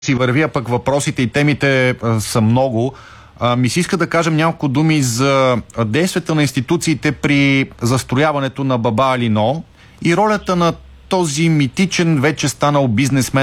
си върви, а пък въпросите и темите са много. Ми се иска да кажем няколко думи за действията на институциите при застрояването на Баба Алино и ролята на този митичен, вече станал бизнесмен